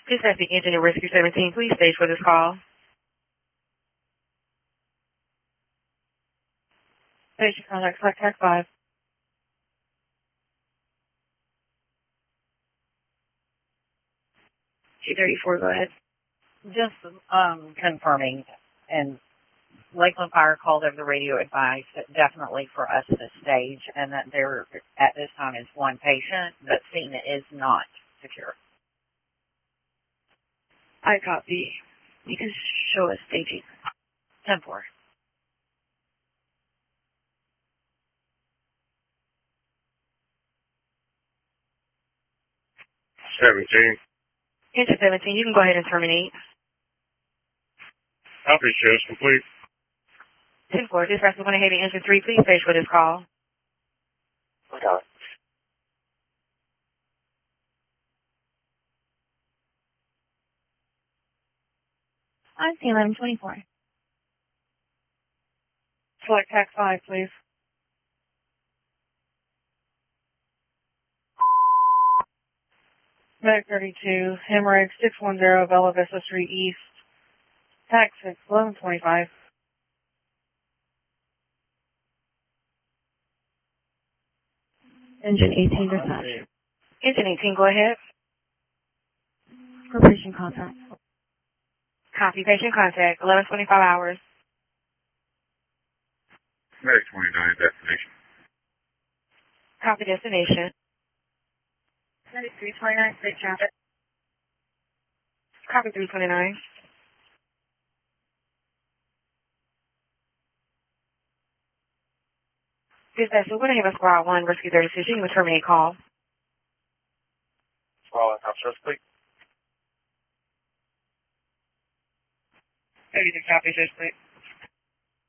Please press the engine and rescue 17. Please stage for this call. Station contact, select track 5. 234, go ahead. Just confirming, and Lakeland Fire called over the radio advice that definitely for us to stage, and that there at this time is one patient, but scene is not secure. I copy. You can show us staging. 10-4. Engine 17, you can go ahead and terminate. Copy, shows complete. 10-4, dispatch is going ahead and engine 3, please stage for this call. Got it. I'm C1124. Select track 5, please. Medic 32, hemorrhage 610, Bella Vista Street East. Tax 6, 1125. Engine 18, dispatch. Engine 18, go ahead. For patient contact. Copy, patient contact, 11:25 hours. Medic 29, destination. Copy, destination. Medic 329, state traffic. Copy, 329. Dispatch, we're going to have a squad 1, rescue 36. You can terminate call. Squad 1, officer, please. 36, copy, 6, please.